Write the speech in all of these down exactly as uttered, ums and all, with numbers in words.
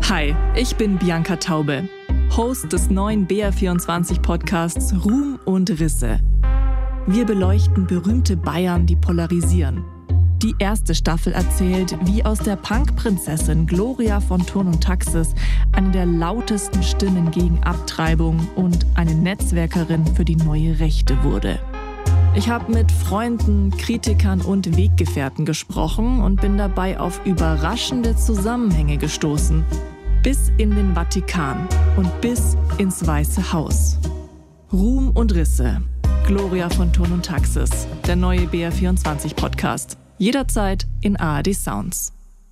Hi, ich bin Bianca Taube, Host des neuen B R vierundzwanzig Podcasts Ruhm und Risse. Wir beleuchten berühmte Bayern, die polarisieren. Die erste Staffel erzählt, wie aus der Punk-Prinzessin Gloria von Thurn und Taxis eine der lautesten Stimmen gegen Abtreibung und eine Netzwerkerin für die neue Rechte wurde. Ich habe mit Freunden, Kritikern und Weggefährten gesprochen und bin dabei auf überraschende Zusammenhänge gestoßen. Bis in den Vatikan und bis ins Weiße Haus. Ruhm und Risse. Gloria von Thurn und Taxis. Der neue B R vierundzwanzig Podcast. Jederzeit in A R D Sounds.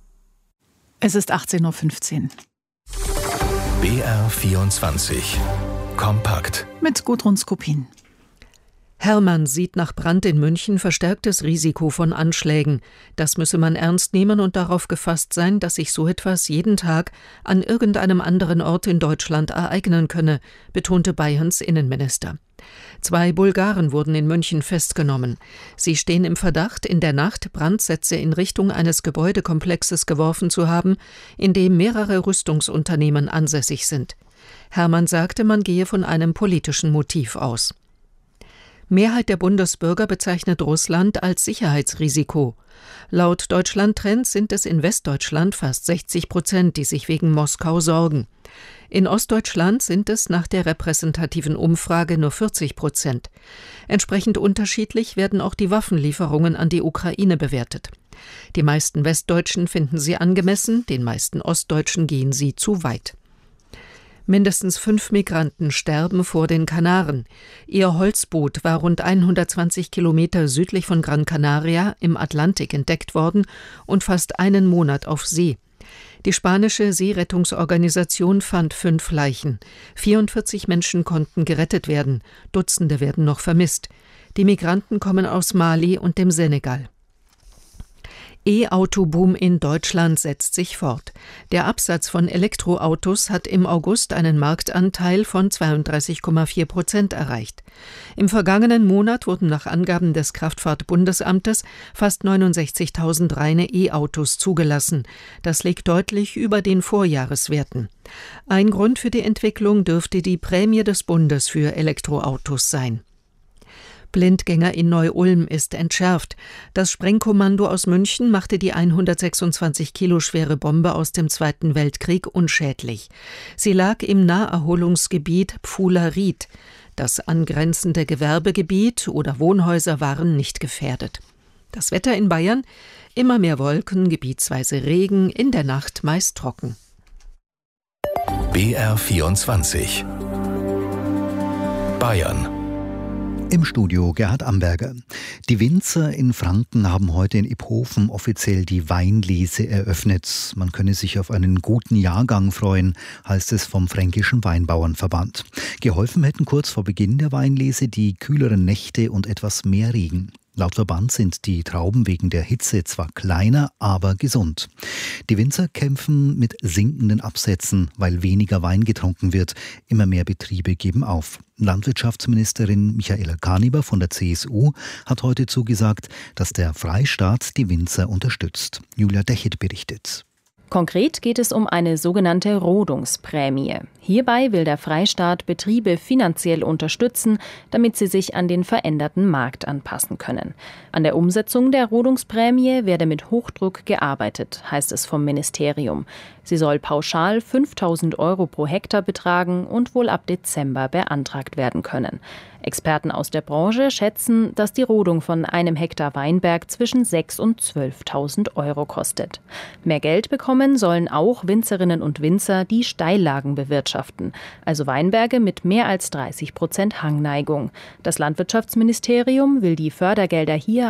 Es ist achtzehn Uhr fünfzehn. B R vierundzwanzig. Kompakt. Mit Gudrun Skopin. Hermann sieht nach Brand in München verstärktes Risiko von Anschlägen. Das müsse man ernst nehmen und darauf gefasst sein, dass sich so etwas jeden Tag an irgendeinem anderen Ort in Deutschland ereignen könne, betonte Bayerns Innenminister. Zwei Bulgaren wurden in München festgenommen. Sie stehen im Verdacht, in der Nacht Brandsätze in Richtung eines Gebäudekomplexes geworfen zu haben, in dem mehrere Rüstungsunternehmen ansässig sind. Hermann sagte, man gehe von einem politischen Motiv aus. Mehrheit der Bundesbürger bezeichnet Russland als Sicherheitsrisiko. Laut Deutschland-Trend sind es in Westdeutschland fast sechzig Prozent, die sich wegen Moskau sorgen. In Ostdeutschland sind es nach der repräsentativen Umfrage nur vierzig Prozent. Entsprechend unterschiedlich werden auch die Waffenlieferungen an die Ukraine bewertet. Die meisten Westdeutschen finden sie angemessen, den meisten Ostdeutschen gehen sie zu weit. Mindestens fünf Migranten sterben vor den Kanaren. Ihr Holzboot war rund hundertzwanzig Kilometer südlich von Gran Canaria im Atlantik entdeckt worden und fast einen Monat auf See. Die spanische Seerettungsorganisation fand fünf Leichen. vierundvierzig Menschen konnten gerettet werden. Dutzende werden noch vermisst. Die Migranten kommen aus Mali und dem Senegal. E-Auto-Boom in Deutschland setzt sich fort. Der Absatz von Elektroautos hat im August einen Marktanteil von zweiunddreißig Komma vier Prozent erreicht. Im vergangenen Monat wurden nach Angaben des Kraftfahrtbundesamtes fast neunundsechzigtausend reine E-Autos zugelassen. Das liegt deutlich über den Vorjahreswerten. Ein Grund für die Entwicklung dürfte die Prämie des Bundes für Elektroautos sein. Blindgänger in Neu-Ulm ist entschärft. Das Sprengkommando aus München machte die hundertsechsundzwanzig Kilo schwere Bombe aus dem Zweiten Weltkrieg unschädlich. Sie lag im Naherholungsgebiet Pfula-Ried. Das angrenzende Gewerbegebiet oder Wohnhäuser waren nicht gefährdet. Das Wetter in Bayern: immer mehr Wolken, gebietsweise Regen, in der Nacht meist trocken. B R vierundzwanzig. Bayern. Im Studio Gerhard Amberger. Die Winzer in Franken haben heute in Iphofen offiziell die Weinlese eröffnet. Man könne sich auf einen guten Jahrgang freuen, heißt es vom Fränkischen Weinbauernverband. Geholfen hätten kurz vor Beginn der Weinlese die kühleren Nächte und etwas mehr Regen. Laut Verband sind die Trauben wegen der Hitze zwar kleiner, aber gesund. Die Winzer kämpfen mit sinkenden Absätzen, weil weniger Wein getrunken wird. Immer mehr Betriebe geben auf. Landwirtschaftsministerin Michaela Kaniber von der C S U hat heute zugesagt, dass der Freistaat die Winzer unterstützt. Julia Dechit berichtet. Konkret geht es um eine sogenannte Rodungsprämie. Hierbei will der Freistaat Betriebe finanziell unterstützen, damit sie sich an den veränderten Markt anpassen können. An der Umsetzung der Rodungsprämie werde mit Hochdruck gearbeitet, heißt es vom Ministerium. Sie soll pauschal fünftausend Euro pro Hektar betragen und wohl ab Dezember beantragt werden können. Experten aus der Branche schätzen, dass die Rodung von einem Hektar Weinberg zwischen sechstausend und zwölftausend Euro kostet. Mehr Geld bekommen sollen auch Winzerinnen und Winzer, die Steillagen bewirtschaften, also Weinberge mit mehr als dreißig Prozent Hangneigung. Das Landwirtschaftsministerium will die Fördergelder hier